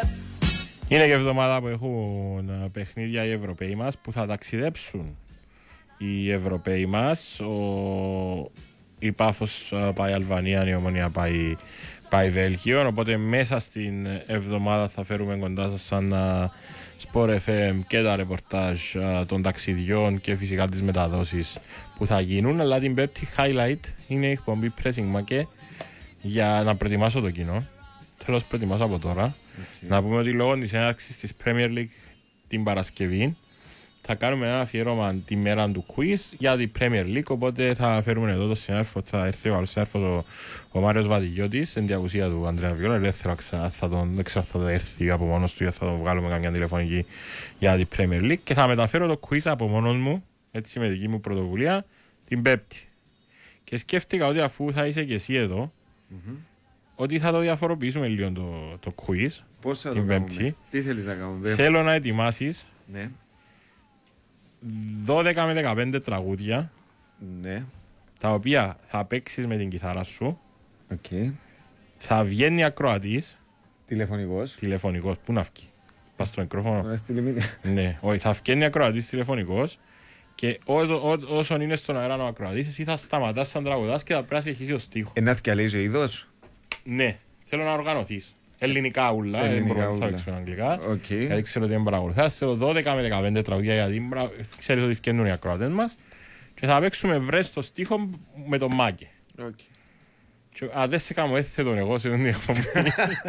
Είναι και εβδομάδα που έχουν παιχνίδια οι Ευρωπαίοι μας που θα ταξιδέψουν. Οι Ευρωπαίοι μας, η Πάφος πάει Αλβανία, η Ομονία πάει Βέλγιο. Οπότε μέσα στην εβδομάδα θα φέρουμε κοντά σας σαν Sport FM και τα ρεπορτάζ των ταξιδιών και φυσικά τις μεταδόσεις που θα γίνουν. Αλλά την πέμπτη highlight είναι η εκπομπή Pressing Mac για να προετοιμάσω το κοινό. Θέλω να προετοιμάσω από τώρα. Να πούμε ότι λόγω της έναρξης της Premier League την Παρασκευή θα κάνουμε ένα αφιέρωμα τη μέρα του quiz για την Premier League. Οπότε θα φέρουμε εδώ τον συνάδελφο, θα έρθει ο άλλος συνάδελφος ο Μάριος Βαδιγιώτης εν τη απουσία του Ανδρέα Βιόλα. Ελεύθερα δεν ξέρω αν θα έρθει από μόνος του ή θα τον βγάλουμε καμιά τηλεφωνική για την Premier League. Και θα μεταφέρω το quiz από μόνος μου, έτσι με δική μου πρωτοβουλία, την Πέμπτη. Και σκέφτηκα ότι αφού θα είσαι και εσύ εδώ, ότι θα το διαφοροποιήσουμε λίγο το quiz. Πώς θα την το Πέμπτη. κάνουμε, τι θέλεις να κάνουμε? Θέλω να ετοιμάσεις 12 με 15 τραγούδια, τα οποία θα παίξεις με την κιθάρα σου. Θα βγαίνει ακροατής τηλεφωνικός. Πού να βγει? Πας στο μικρόφωνο. Ναι, όχι, θα βγαίνει ακροατής τηλεφωνικός. Και όσον είναι στον αέρα ο ακροατής, εσύ θα σταματάς σαν τραγουδάς και θα πρέπει να συνεχίσει ο στίχο. Ενάθηκε αλέγε είδος. Ναι, θέλω να οργανωθείς. Ελληνικά ούλα, δεν θα παίξω αγγλικά. Γιατί ξέρω ότι είναι παρακολουθάς. Θέλω 12 με 15 τραγουδιά, γιατί ξέρεις ότι φτιάχνουν οι ακροατές μας. Και θα παίξουμε βρες το στίχο με τον Μάκη. Αν δεν σε κάνω έτσι τον εγώ σε τον